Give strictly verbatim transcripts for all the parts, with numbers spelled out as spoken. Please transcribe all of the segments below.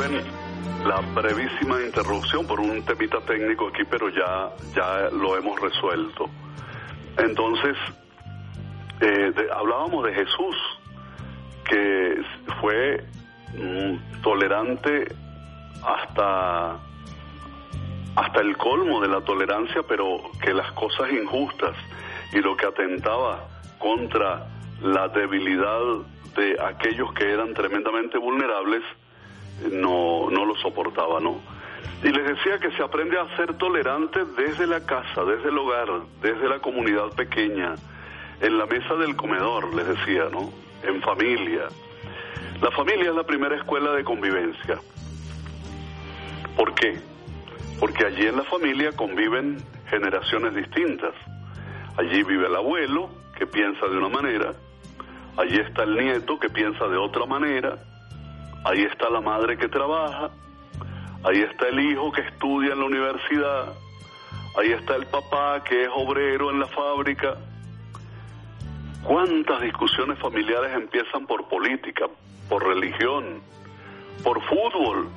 disculpen la brevísima interrupción por un temita técnico aquí, pero ya, ya lo hemos resuelto. Entonces, eh, de, hablábamos de Jesús, que fue mm, tolerante hasta, hasta el colmo de la tolerancia, pero que las cosas injustas y lo que atentaba contra la debilidad de aquellos que eran tremendamente vulnerables, no, no lo soportaba, ¿no? Y les decía que se aprende a ser tolerante desde la casa, desde el hogar, desde la comunidad pequeña, en la mesa del comedor, les decía, ¿no? En familia. La familia es la primera escuela de convivencia. ¿Por qué? Porque allí en la familia conviven generaciones distintas. Allí vive el abuelo, que piensa de una manera. Allí está el nieto, que piensa de otra manera. Ahí está la madre que trabaja, ahí está el hijo que estudia en la universidad, ahí está el papá que es obrero en la fábrica. ¿Cuántas discusiones familiares empiezan por política, por religión, por fútbol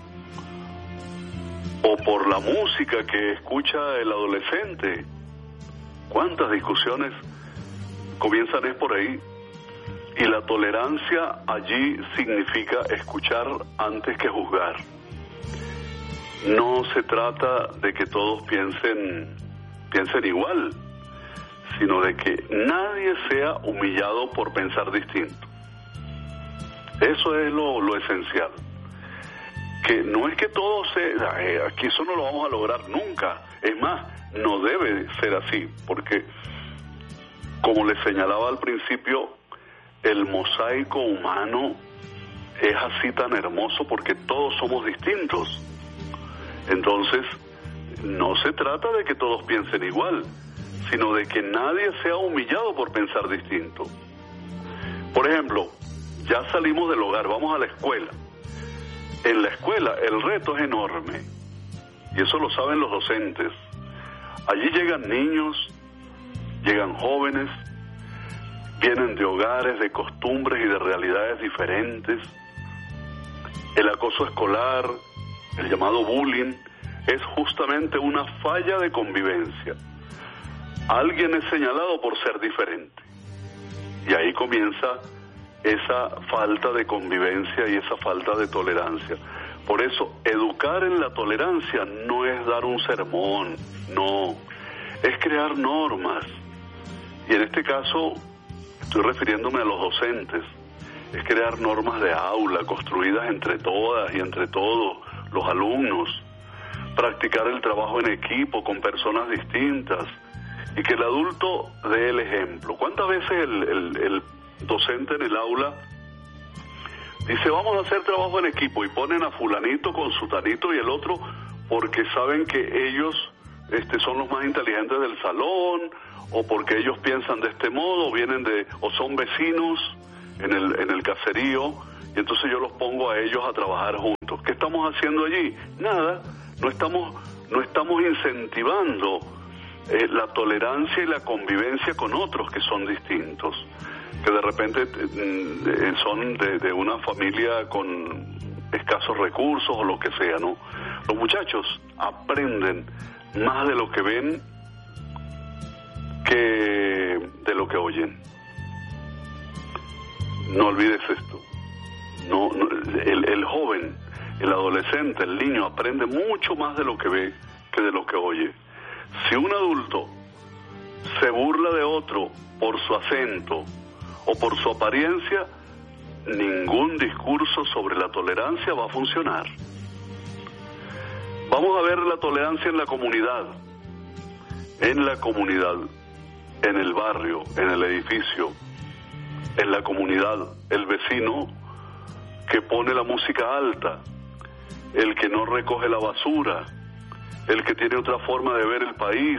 o por la música que escucha el adolescente? ¿Cuántas discusiones comienzan es por ahí? Y la tolerancia allí significa escuchar antes que juzgar. No se trata de que todos piensen, piensen igual, sino de que nadie sea humillado por pensar distinto. Eso es lo, lo esencial. Que no es que todo sea, eh, aquí eso no lo vamos a lograr nunca. Es más, no debe ser así, porque, como les señalaba al principio, el mosaico humano es así tan hermoso porque todos somos distintos. Entonces, no se trata de que todos piensen igual, sino de que nadie sea humillado por pensar distinto. Por ejemplo, ya salimos del hogar, vamos a la escuela. En la escuela el reto es enorme, y eso lo saben los docentes. Allí llegan niños, llegan jóvenes, vienen de hogares, de costumbres y de realidades diferentes. El acoso escolar, el llamado bullying, es justamente una falla de convivencia. Alguien es señalado por ser diferente. Y ahí comienza esa falta de convivencia y esa falta de tolerancia. Por eso, educar en la tolerancia no es dar un sermón, no. Es crear normas. Y en este caso, estoy refiriéndome a los docentes, es crear normas de aula construidas entre todas y entre todos los alumnos, practicar el trabajo en equipo con personas distintas y que el adulto dé el ejemplo. ¿Cuántas veces el, el, el docente en el aula dice vamos a hacer trabajo en equipo y ponen a fulanito con sutanito y el otro porque saben que ellos este, son los más inteligentes del salón, o porque ellos piensan de este modo, o vienen de, o son vecinos en el, en el caserío, y entonces yo los pongo a ellos a trabajar juntos? ¿Qué estamos haciendo allí? Nada, no estamos, no estamos incentivando eh, la tolerancia y la convivencia con otros que son distintos, que de repente eh, son de, de una familia con escasos recursos o lo que sea, ¿no? Los muchachos aprenden más de lo que ven que de lo que oyen. No olvides esto. No, no el, el joven, el adolescente, el niño aprende mucho más de lo que ve que de lo que oye. Si un adulto se burla de otro por su acento o por su apariencia, ningún discurso sobre la tolerancia va a funcionar. Vamos a ver la tolerancia en la comunidad, en la comunidad, en el barrio, en el edificio, en la comunidad, el vecino que pone la música alta, el que no recoge la basura, el que tiene otra forma de ver el país.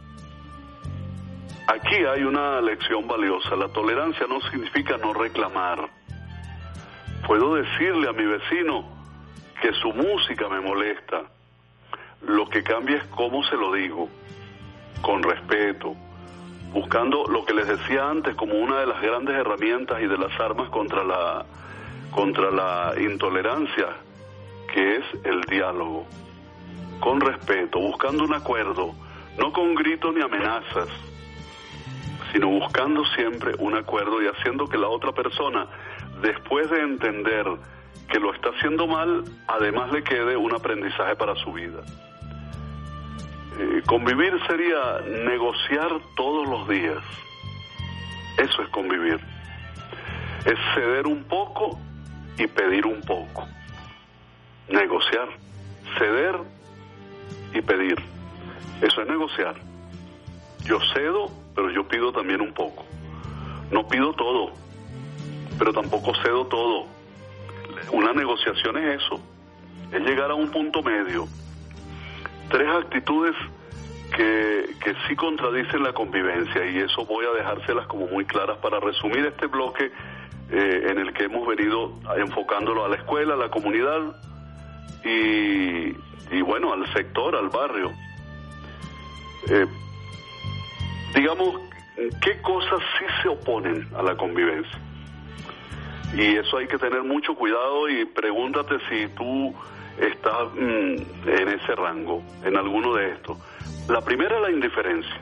Aquí hay una lección valiosa. La tolerancia no significa no reclamar. Puedo decirle a mi vecino que su música me molesta. Lo que cambia es cómo se lo digo, con respeto, buscando lo que les decía antes como una de las grandes herramientas y de las armas contra la, contra la intolerancia, que es el diálogo, con respeto, buscando un acuerdo, no con gritos ni amenazas, sino buscando siempre un acuerdo y haciendo que la otra persona, después de entender que lo está haciendo mal, además le quede un aprendizaje para su vida. Eh, convivir sería negociar todos los días. Eso es convivir. Es ceder un poco y pedir un poco. Negociar, ceder y pedir. Eso es negociar. Yo cedo, pero yo pido también un poco. No pido todo, pero tampoco cedo todo. Una negociación es eso, es llegar a un punto medio. Tres actitudes que, que sí contradicen la convivencia, y eso voy a dejárselas como muy claras para resumir este bloque eh, en el que hemos venido enfocándolo a la escuela, a la comunidad y, y bueno, al sector, al barrio. Eh, digamos, ¿qué cosas sí se oponen a la convivencia? Y eso hay que tener mucho cuidado y pregúntate si tú estás mmm, en ese rango, en alguno de estos. La primera es la indiferencia.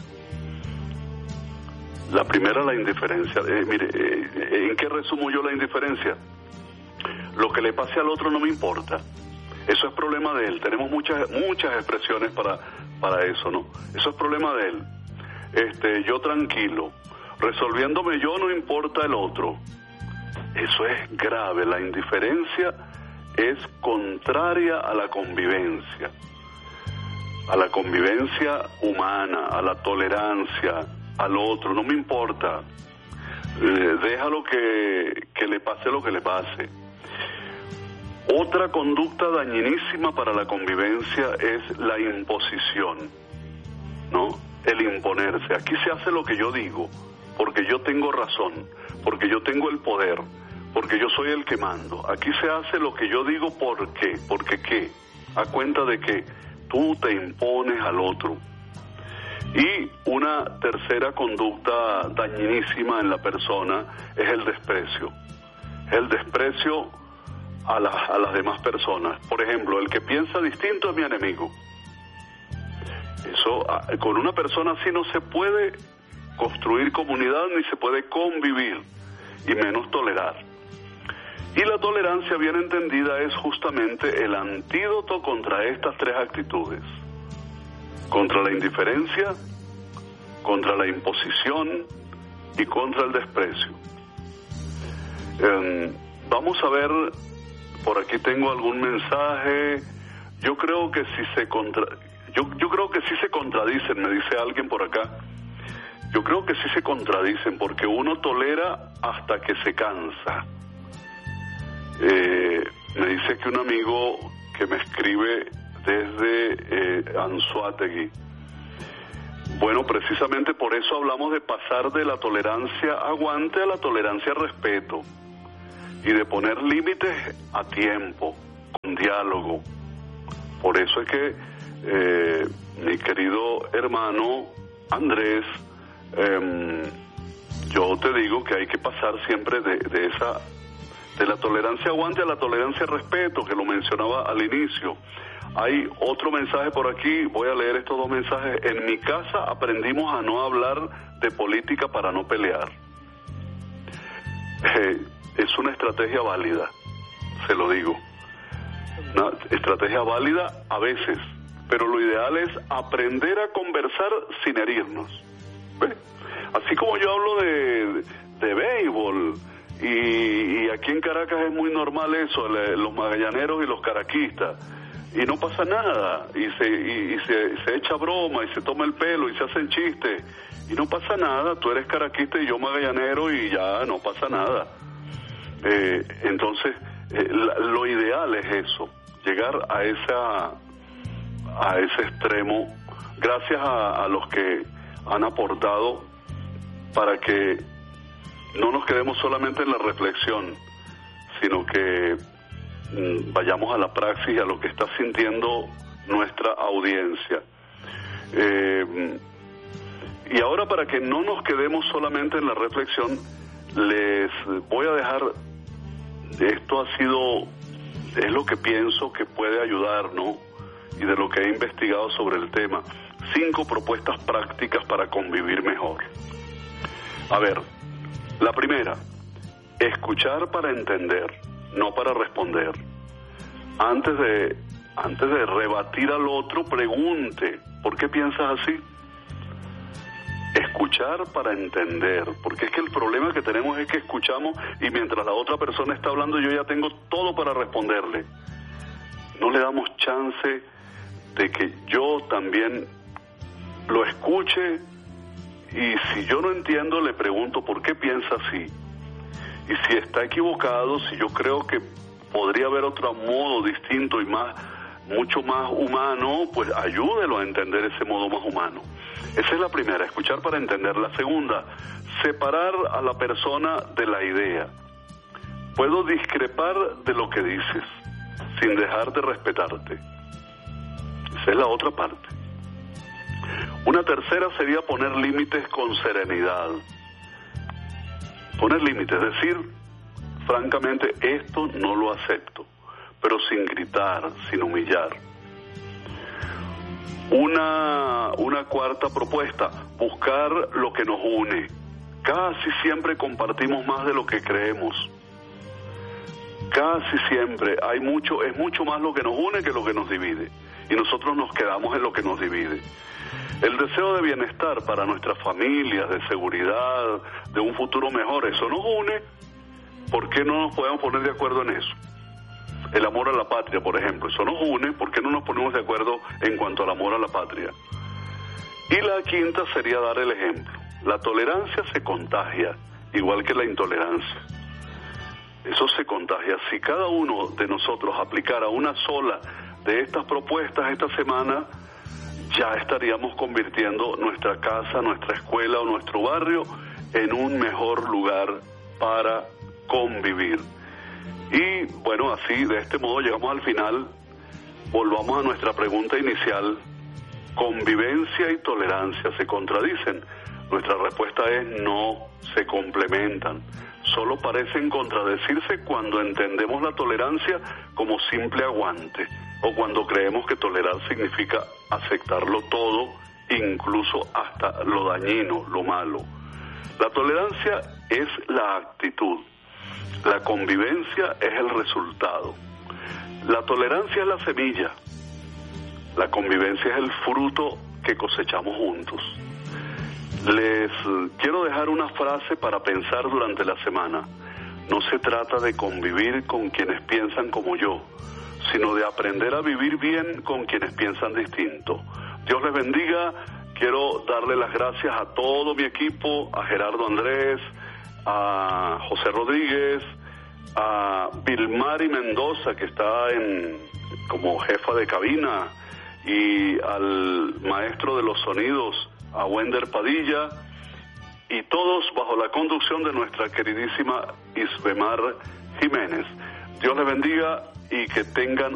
La primera es la indiferencia. Eh, mire, eh, ¿en qué resumo yo la indiferencia? Lo que le pase al otro no me importa. Eso es problema de él. Tenemos muchas muchas expresiones para, para eso, ¿no? Eso es problema de él. Este, yo tranquilo. Resolviéndome yo, no importa el otro. Eso es grave. La indiferencia es contraria a la convivencia, a la convivencia humana, a la tolerancia al otro. No me importa, eh, déjalo que, que le pase lo que le pase. Otra conducta dañinísima para la convivencia es la imposición, ¿no? El imponerse. Aquí se hace lo que yo digo, porque yo tengo razón, porque yo tengo el poder, porque yo soy el que mando. Aquí se hace lo que yo digo, ¿por qué? ¿Porque qué? A cuenta de que tú te impones al otro. Y una tercera conducta dañinísima en la persona es el desprecio. El desprecio a, la, a las demás personas. Por ejemplo, el que piensa distinto es mi enemigo. Eso, con una persona así no se puede construir comunidad ni se puede convivir, y menos tolerar. Y la tolerancia bien entendida es justamente el antídoto contra estas tres actitudes: contra la indiferencia, contra la imposición y contra el desprecio. Eh, vamos a ver, por aquí tengo algún mensaje. Yo creo que si se contra, yo, yo creo que sí se contradicen, me dice alguien por acá. Yo creo que sí se contradicen, porque uno tolera hasta que se cansa. Eh, me dice que un amigo que me escribe desde eh, Anzoátegui. Bueno, precisamente por eso hablamos de pasar de la tolerancia aguante a la tolerancia respeto, y de poner límites a tiempo, con diálogo. Por eso es que eh, mi querido hermano Andrés, eh, yo te digo que hay que pasar siempre de, de esa de la tolerancia aguante a la tolerancia respeto, que lo mencionaba al inicio. Hay otro mensaje por aquí, voy a leer estos dos mensajes. En mi casa aprendimos a no hablar de política para no pelear. Eh, es una estrategia válida, se lo digo. Una estrategia válida a veces, pero lo ideal es aprender a conversar sin herirnos. ¿Ve? Así como yo hablo de, de béisbol, y, y aquí en Caracas es muy normal eso, le, los magallaneros y los caraquistas, y no pasa nada, y se y, y se, se echa broma, y se toma el pelo, y se hacen chistes, y no pasa nada. Tú eres caraquista y yo magallanero, y ya no pasa nada. Eh, entonces, eh, la, lo ideal es eso, llegar a esa a ese extremo, gracias a, a los que han aportado para que no nos quedemos solamente en la reflexión, sino que mm, vayamos a la praxis y a lo que está sintiendo nuestra audiencia. Eh, y ahora, para que no nos quedemos solamente en la reflexión, les voy a dejar, esto ha sido es lo que pienso que puede ayudar, ¿no? Y de lo que he investigado sobre el tema. Cinco propuestas prácticas para convivir mejor. A ver, la primera, escuchar para entender, no para responder. Antes de, antes de rebatir al otro, pregunte, ¿por qué piensas así? Escuchar para entender, porque es que el problema que tenemos es que escuchamos y mientras la otra persona está hablando yo ya tengo todo para responderle. No le damos chance de que yo también lo escuche y si yo no entiendo le pregunto por qué piensa así. Y si está equivocado, si yo creo que podría haber otro modo distinto y más, mucho más humano, pues ayúdelo a entender ese modo más humano. Esa es la primera, escuchar para entender. La segunda, separar a la persona de la idea. Puedo discrepar de lo que dices, sin dejar de respetarte. Esa es la otra parte. Una tercera sería poner límites con serenidad. Poner límites, decir, francamente, esto no lo acepto, pero sin gritar, sin humillar. Una, una cuarta propuesta, buscar lo que nos une. Casi siempre compartimos más de lo que creemos. Casi siempre hay mucho, es mucho más lo que nos une que lo que nos divide. Y nosotros nos quedamos en lo que nos divide. El deseo de bienestar para nuestras familias, de seguridad, de un futuro mejor, eso nos une. ¿Por qué no nos podemos poner de acuerdo en eso? El amor a la patria, por ejemplo, eso nos une. ¿Por qué no nos ponemos de acuerdo en cuanto al amor a la patria? Y la quinta sería dar el ejemplo. La tolerancia se contagia, igual que la intolerancia. Eso se contagia. Si cada uno de nosotros aplicara una sola de estas propuestas esta semana, ya estaríamos convirtiendo nuestra casa, nuestra escuela o nuestro barrio en un mejor lugar para convivir. Y bueno, así, de este modo llegamos al final. Volvamos a nuestra pregunta inicial. ¿Convivencia y tolerancia se contradicen? Nuestra respuesta es no, se complementan. Solo parecen contradecirse cuando entendemos la tolerancia como simple aguante, o cuando creemos que tolerar significa aceptarlo todo, incluso hasta lo dañino, lo malo. La tolerancia es la actitud. La convivencia es el resultado. La tolerancia es la semilla. La convivencia es el fruto que cosechamos juntos. Les quiero dejar una frase para pensar durante la semana. No se trata de convivir con quienes piensan como yo, sino de aprender a vivir bien con quienes piensan distinto. Dios les bendiga. Quiero darle las gracias a todo mi equipo, a Gerardo Andrés, a José Rodríguez, a Vilmari Mendoza, que está en como jefa de cabina, y al maestro de los sonidos, a Wender Padilla, y todos bajo la conducción de nuestra queridísima Isbemar Jiménez. Dios les bendiga y que tengan